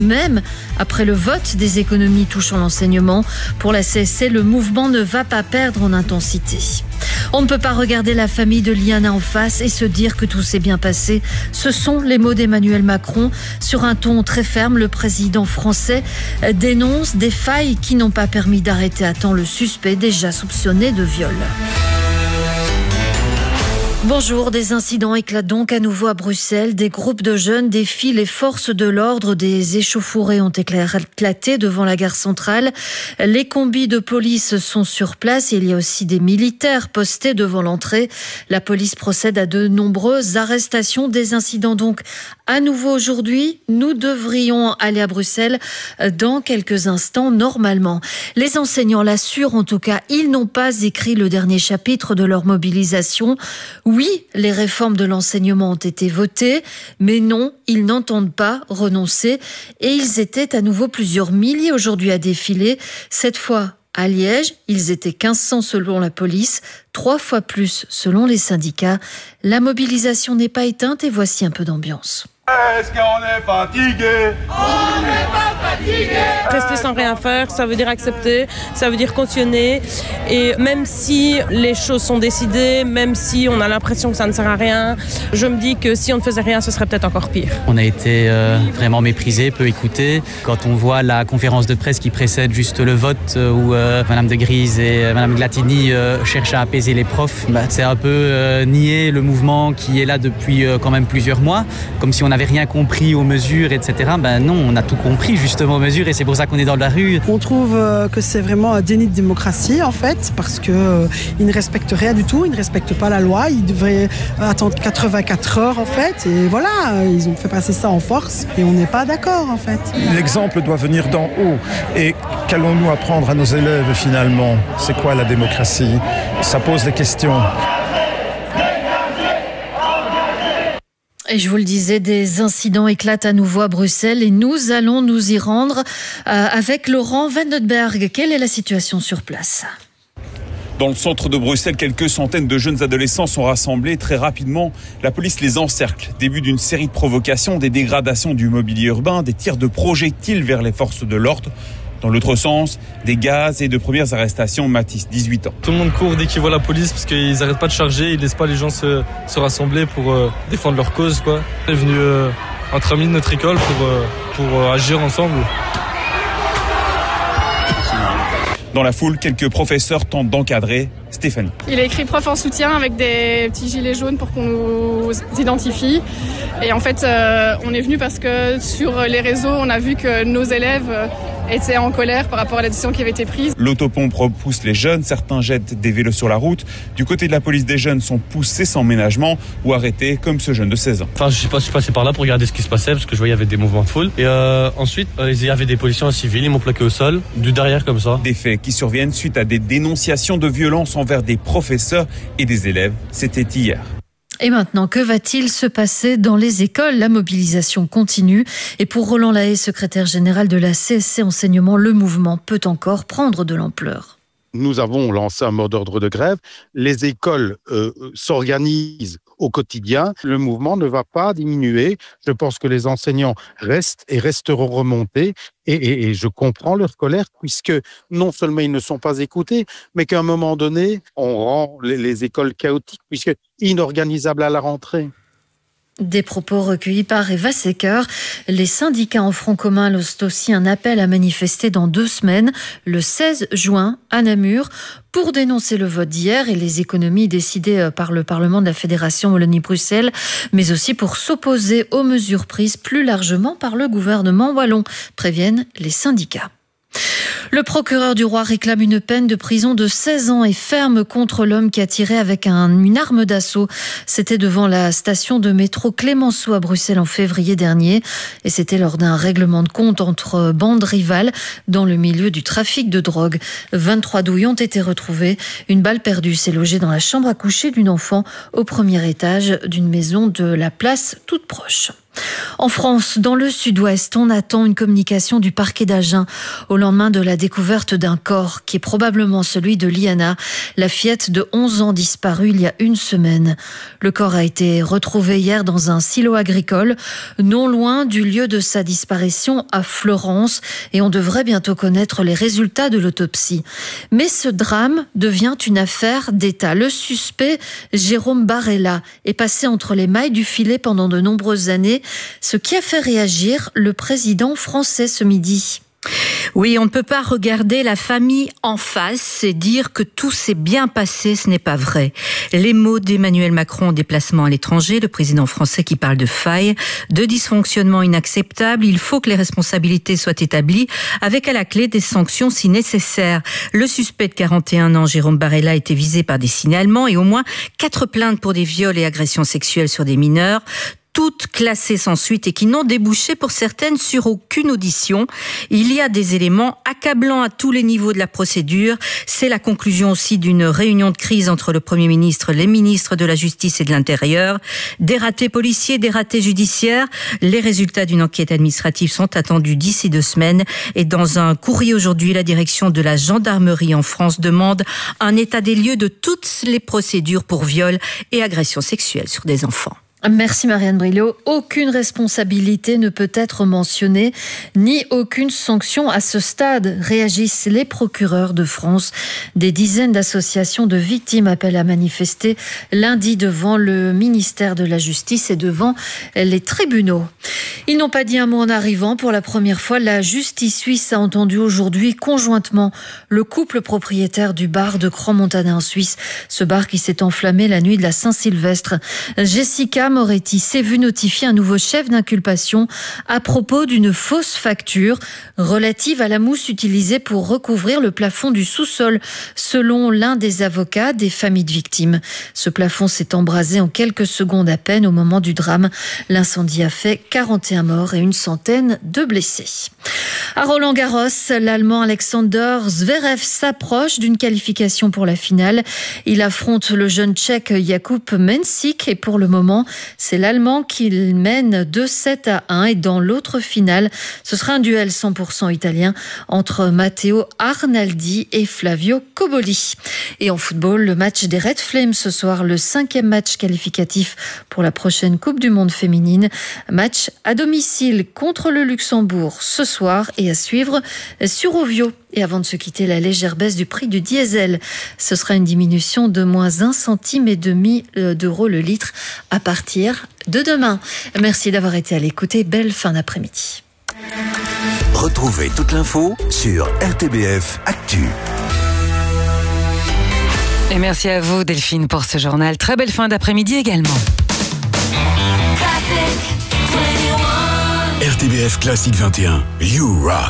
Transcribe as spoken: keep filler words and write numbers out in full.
Même après le vote des économies touchant l'enseignement, pour la C S C, le mouvement ne va pas perdre en intensité. On ne peut pas regarder la famille de Liana en face et se dire que tout s'est bien passé. Ce sont les mots d'Emmanuel Macron. Sur un ton très ferme, le président français dénonce des failles qui n'ont pas permis d'arrêter à temps le suspect déjà soupçonné de viol. Bonjour, des incidents éclatent donc à nouveau à Bruxelles. Des groupes de jeunes défient les forces de l'ordre. Des échauffourées ont éclaté devant la gare centrale. Les combis de police sont sur place et il y a aussi des militaires postés devant l'entrée. La police procède à de nombreuses arrestations. Des incidents donc à nouveau aujourd'hui. Nous devrions aller à Bruxelles dans quelques instants normalement. Les enseignants l'assurent en tout cas, ils n'ont pas écrit le dernier chapitre de leur mobilisation. Oui, les réformes de l'enseignement ont été votées, mais non, ils n'entendent pas renoncer. Et ils étaient à nouveau plusieurs milliers aujourd'hui à défiler. Cette fois à Liège, ils étaient quinze cents selon la police, trois fois plus selon les syndicats. La mobilisation n'est pas éteinte et voici un peu d'ambiance. Est-ce qu'on est fatigué? On n'est pas fatigué. Rester sans rien faire, ça veut dire accepter, ça veut dire cautionner. Et même si les choses sont décidées, même si on a l'impression que ça ne sert à rien, je me dis que si on ne faisait rien, ce serait peut-être encore pire. On a été euh, vraiment méprisés, peu écoutés. Quand on voit la conférence de presse qui précède juste le vote euh, où euh, Madame de Grise et euh, Madame Glatini euh, cherchent à apaiser les profs, bah, c'est un peu euh, nier le mouvement qui est là depuis euh, quand même plusieurs mois, comme si on n'avait rien compris aux mesures, et cetera. Ben non, on a tout compris justement aux mesures et c'est pour ça qu'on est dans la rue. On trouve que c'est vraiment un déni de démocratie en fait, parce qu'ils euh, ne respectent rien du tout, ils ne respectent pas la loi, ils devraient attendre quatre-vingt-quatre heures en fait, et voilà, ils ont fait passer ça en force et on n'est pas d'accord en fait. L'exemple doit venir d'en haut et qu'allons-nous apprendre à nos élèves finalement? C'est quoi la démocratie? Ça pose des questions. Et je vous le disais, des incidents éclatent à nouveau à Bruxelles et nous allons nous y rendre euh, avec Laurent Vandenberg. Quelle est la situation sur place ? Dans le centre de Bruxelles, quelques centaines de jeunes adolescents sont rassemblés. Très rapidement, la police les encercle. Début d'une série de provocations, des dégradations du mobilier urbain, des tirs de projectiles vers les forces de l'ordre. Dans l'autre sens, des gaz et de premières arrestations. Mathis, dix-huit ans. Tout le monde court dès qu'ils voient la police parce qu'ils n'arrêtent pas de charger, ils ne laissent pas les gens se, se rassembler pour euh, défendre leur cause, quoi. On est venu euh, entre amis de notre école pour, euh, pour euh, agir ensemble. Dans la foule, quelques professeurs tentent d'encadrer. Stéphanie. Il a écrit prof en soutien avec des petits gilets jaunes pour qu'on nous identifie. Et en fait, euh, on est venu parce que sur les réseaux, on a vu que nos élèves étaient en colère par rapport à la décision qui avait été prise. L'autopompe repousse les jeunes, certains jettent des vélos sur la route. Du côté de la police, des jeunes sont poussés sans ménagement ou arrêtés, comme ce jeune de seize ans. Enfin, je suis passé par là pour regarder ce qui se passait parce que je voyais qu'il y avait des mouvements de foule. Et euh, ensuite, euh, il y avait des policiers en civil, ils m'ont plaqué au sol, du derrière comme ça. Des faits qui surviennent suite à des dénonciations de violence envers des professeurs et des élèves. C'était hier. Et maintenant, que va-t-il se passer dans les écoles? La mobilisation continue. Et pour Roland Lahaye, secrétaire général de la C S C Enseignement, le mouvement peut encore prendre de l'ampleur. Nous avons lancé un mot d'ordre de grève. Les écoles euh, s'organisent au quotidien. Le mouvement ne va pas diminuer. Je pense que les enseignants restent et resteront remontés. Et, et, et je comprends leur colère, puisque non seulement ils ne sont pas écoutés, mais qu'à un moment donné, on rend les, les écoles chaotiques, puisque inorganisables à la rentrée. Des propos recueillis par Eva Secker. Les syndicats en front commun lancent aussi un appel à manifester dans deux semaines, le seize juin, à Namur, pour dénoncer le vote d'hier et les économies décidées par le Parlement de la Fédération Wallonie-Bruxelles, mais aussi pour s'opposer aux mesures prises plus largement par le gouvernement wallon, préviennent les syndicats. Le procureur du roi réclame une peine de prison de seize ans et ferme contre l'homme qui a tiré avec un, une arme d'assaut. C'était devant la station de métro Clémenceau à Bruxelles en février dernier. Et c'était lors d'un règlement de compte entre bandes rivales dans le milieu du trafic de drogue. vingt-trois douilles ont été retrouvées. Une balle perdue s'est logée dans la chambre à coucher d'une enfant au premier étage d'une maison de la place toute proche. En France, dans le sud-ouest, on attend une communication du parquet d'Agen au lendemain de la découverte d'un corps qui est probablement celui de Liana, la fillette de onze ans disparue il y a une semaine. Le corps a été retrouvé hier dans un silo agricole, non loin du lieu de sa disparition à Florence, et on devrait bientôt connaître les résultats de l'autopsie. Mais ce drame devient une affaire d'État. Le suspect, Jérôme Barella, est passé entre les mailles du filet pendant de nombreuses années, ce qui a fait réagir le président français ce midi. Oui, on ne peut pas regarder la famille en face et dire que tout s'est bien passé, ce n'est pas vrai. Les mots d'Emmanuel Macron en déplacement à l'étranger, le président français qui parle de failles, de dysfonctionnements inacceptables, il faut que les responsabilités soient établies avec à la clé des sanctions si nécessaire. Le suspect de quarante et un ans, Jérôme Barella, a été visé par des signalements et au moins quatre plaintes pour des viols et agressions sexuelles sur des mineurs, toutes classées sans suite et qui n'ont débouché pour certaines sur aucune audition. Il y a des éléments accablants à tous les niveaux de la procédure. C'est la conclusion aussi d'une réunion de crise entre le Premier ministre, les ministres de la Justice et de l'Intérieur. Des ratés policiers, des ratés judiciaires. Les résultats d'une enquête administrative sont attendus d'ici deux semaines. Et dans un courrier aujourd'hui, la direction de la gendarmerie en France demande un état des lieux de toutes les procédures pour viol et agressions sexuelles sur des enfants. Merci Marianne Brillo. Aucune responsabilité ne peut être mentionnée, ni aucune sanction à ce stade, réagissent les procureurs de France. Des dizaines d'associations de victimes appellent à manifester lundi devant le ministère de la Justice et devant les tribunaux. Ils n'ont pas dit un mot en arrivant. Pour la première fois, la justice suisse a entendu aujourd'hui conjointement le couple propriétaire du bar de Crans-Montana en Suisse. Ce bar qui s'est enflammé la nuit de la Saint-Sylvestre. Jessica Moretti s'est vu notifier un nouveau chef d'inculpation à propos d'une fausse facture relative à la mousse utilisée pour recouvrir le plafond du sous-sol, selon l'un des avocats des familles de victimes. Ce plafond s'est embrasé en quelques secondes à peine au moment du drame. L'incendie a fait quarante et un morts et une centaine de blessés. À Roland-Garros, l'Allemand Alexander Zverev s'approche d'une qualification pour la finale. Il affronte le jeune Tchèque Jakub Mensik et pour le moment, c'est l'Allemand qui mène deux sept à un. Et dans l'autre finale, ce sera un duel cent pour cent italien entre Matteo Arnaldi et Flavio Cobolli. Et en football, le match des Red Flames ce soir, le cinquième match qualificatif pour la prochaine Coupe du Monde féminine. Match à domicile contre le Luxembourg ce soir et à suivre sur Ovio. Et avant de se quitter, la légère baisse du prix du diesel. Ce sera une diminution de moins un centime et demi d'euros le litre à partir de demain. Merci d'avoir été à l'écoute et belle fin d'après-midi. Retrouvez toute l'info sur R T B F Actu. Et merci à vous Delphine pour ce journal. Très belle fin d'après-midi également. R T B F Classique vingt et un, You Rock.